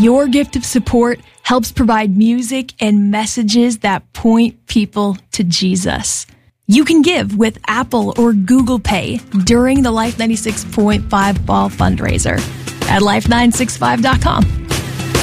Your gift of support helps provide music and messages that point people to Jesus. You can give with Apple or Google Pay during the Life 96.5 Fall fundraiser at life965.com.